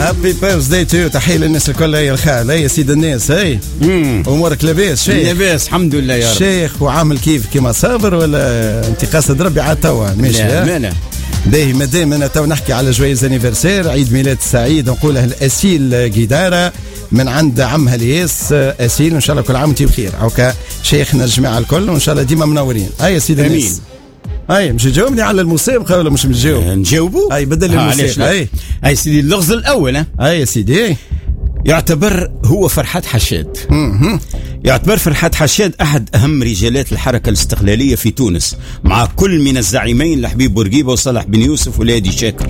هابي بيرثداي تو. تحيه للناس الكل. هي الخال هي سيد الناس. هي امورك لاباس شيخ؟ لاباس الحمد لله يا رب. شيخ وعامل كيف كيما صابر ولا انت قاصد ربي عاد توا ماشي؟ لا باهي مادام انا تو نحكي على جويز انيفرسير عيد ميلاد سعيد نقولها الاسيل قيداره من عند عمها الياس اسيل. ان شاء الله كل عام وانت بخير. هاكا شيخنا الجماعه الكل وان شاء الله ديما منورين. هيا سيدي الناس. مش تجاوبني على المسابقه ولا مش متجاوب؟ نجاوبوا. بدل المسابقه. هاي سيدي اللغز الاول. يا سيدي. يعتبر هو فرحات حشاد. يعتبر فرحات حشاد أحد أهم رجالات الحركة الاستقلالية في تونس مع كل من الزعيمين لحبيب بورقيبة وصالح بن يوسف ولادي شاكر،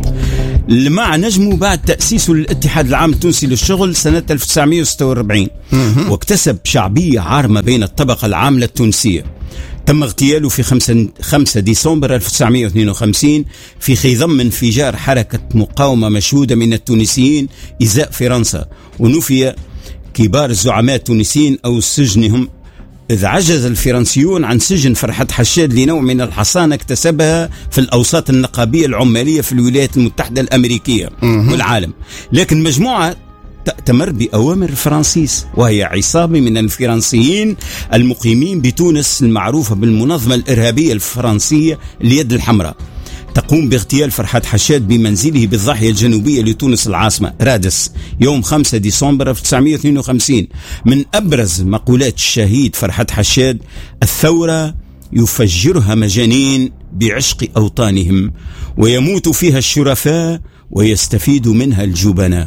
مع نجمه بعد تأسيسه للاتحاد العام التونسي للشغل سنة 1946. واكتسب شعبية عارمة بين الطبقة العاملة التونسية. تم اغتياله في 5 ديسمبر 1952 في خضم انفجار حركة مقاومة مشهودة من التونسيين إزاء فرنسا، ونفي كبار الزعماء التونسيين أو سجنهم، إذ عجز الفرنسيون عن سجن فرحات حشاد لنوع من الحصانة اكتسبها في الأوساط النقابية العمالية في الولايات المتحدة الأمريكية والعالم، لكن مجموعة تأتمر بأوامر الفرنسيس، وهي عصابة من الفرنسيين المقيمين بتونس المعروفة بالمنظمة الإرهابية الفرنسية اليد الحمراء، تقوم باغتيال فرحات حشاد بمنزله بالضاحية الجنوبية لتونس العاصمة رادس يوم 5 ديسمبر 1952. من أبرز مقولات الشهيد فرحات حشاد: الثورة يفجرها مجانين بعشق أوطانهم، ويموت فيها الشرفاء ويستفيد منها الجبناء،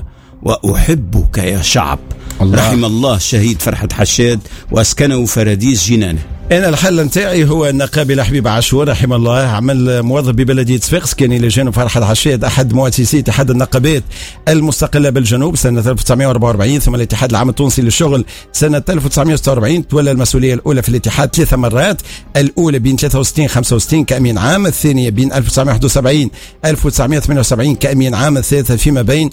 وأحبك يا شعب. الله. رحم الله الشهيد فرحات حشاد وأسكنه فراديس جنانه. أنا الحل نتاعي هو النقابي حبيب عاشور رحمه الله، عمل موظف ببلدية صفاقس، كان إلى جانب فرحات حشاد أحد مؤسسي اتحاد النقابات المستقلة بالجنوب سنة 1944، ثم الاتحاد العام التونسي للشغل سنة 1946. تولى المسؤولية الأولى في الاتحاد 3 مرات، الأولى بين 63 65 كأمين عام، الثانية بين 1971 1978 كأمين عام، الثالثة فيما بين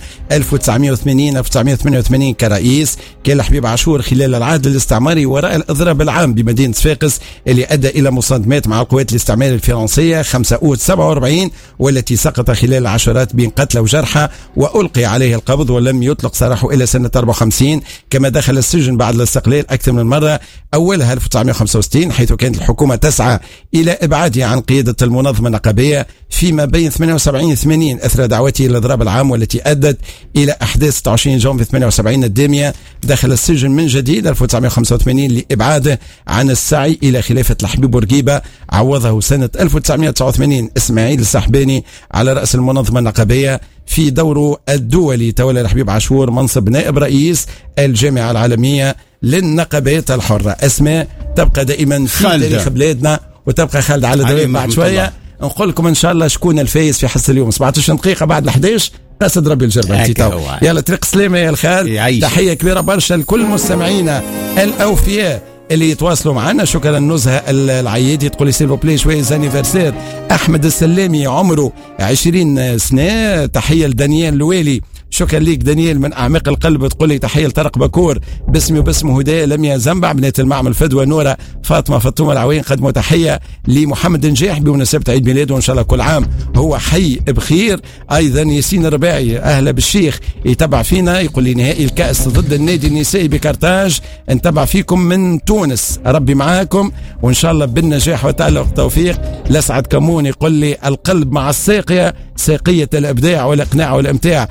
1980 1988 كرئيس. كان حبيب عاشور خلال العهد الاستعماري وراء الإضراب العام بمدينة صفاقس اللي أدى إلى مصادمات مع القوات الاستعمارية الفرنسية 5 أوت 47، والتي سقط خلال عشرات بين قتلى وجرحى، وألقي عليه القبض ولم يطلق سراحه إلى سنة 54. كما دخل السجن بعد الاستقلال أكثر من مرة، أولها 1965 حيث كانت الحكومة تسعى إلى إبعاده عن قيادة المنظمة النقابية فيما بين 78 80 أثر دعوته للإضراب العام والتي أدت إلى أحداث 26 جانفي 78 الدامية. دخل السجن من جديد 1985 لإبعاده عن السعي إلى خلافة الحبيب بورقيبة. عوضه سنة 1989 إسماعيل السحباني على رأس المنظمة النقابية. في دوره الدولي تولى الحبيب عاشور منصب نائب رئيس الجامعة العالمية للنقابات الحرة. أسماء تبقى دائما في تاريخ بلادنا وتبقى خالدة على دوام. بعد شوية نقول لكم إن شاء الله شكون الفايز في حصة اليوم. 17 دقيقة بعد 11 قصد ربي الجربة. يلا طريق سلامة يا الخال. تحية كبيرة برشا لكل مستمعينا الأوفياء اللي يتواصلوا معنا. شكرا نزهة العيادي تقول لي سيلفو بلاي شوية انيفرسير. أحمد السلامي عمره 20 سنة. تحية لدانيال الوالي. شكرا ليك دانيال من أعماق القلب. تقول لي تحية لطارق بكور باسمي وباسم هدايا لميا زنبع بنات المعمل فدوى نورة فاطمة فطومة العوين. قدموا تحية لمحمد نجاح بمناسبة عيد ميلاده وإن شاء الله كل عام هو حي بخير. أيضا ياسين الرباعي أهلا بالشيخ يتبع فينا، يقول لي نهائي الكأس ضد النادي النسائي بكرتاج نتبع فيكم من تونس، ربي معاكم وإن شاء الله بالنجاح وتألق والتوفيق. لسعد كمون يقول لي القلب مع الساقية ساقية الإبداع والإقناع والإمتاع.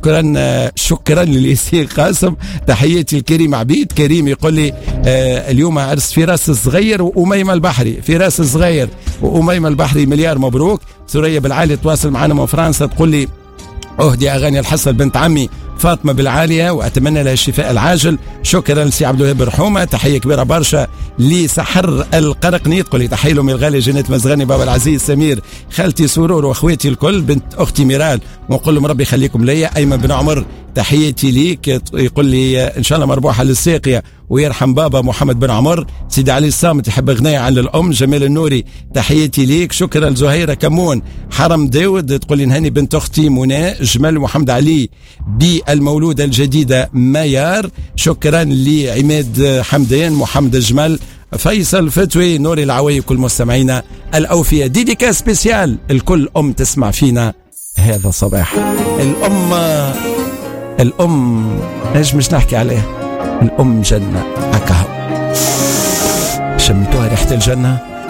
شكرا لليسير قاسم. تحياتي الكريم عبيد كريم يقول لي اليوم عرس فراس الصغير وأميمة البحري. فراس الصغير وأميمة البحري مليار مبروك. ثريا بالعالي تواصل معنا من فرنسا تقول لي أهدي أغاني الحصة بنت عمي فاطمة بالعالية وأتمنى لها الشفاء العاجل. شكرا لسي عبد الوهاب رحومة. تحية كبيرة برشا لسحر القرقني تقول لي تحية لهم الغالي جنات مزغني بابا العزيز سمير خالتي سرور واخواتي الكل بنت أختي ميرال ونقول لهم ربي يخليكم ليا. أيمن بن عمر تحياتي ليك يقول لي إن شاء الله مربوحة للساقية ويرحم بابا محمد بن عمر. سيدي علي الصامت يحب غناية عن الأم. جمال النوري تحياتي ليك. شكرا لزهيرة كمون. حرم داود تقول لي نهني بنت أختي منى جمال محمد علي بالمولودة الجديدة ميار. شكرا لعماد حمدان محمد الجمل فيصل فتوي نوري العوي. كل مستمعينا الأوفياء ديديكا سبيسيال الكل أم تسمع فينا هذا الصباح. الأم الأم ايش مش نحكي عليها، الأم جنة. هكا شمتوها ريحة الجنة؟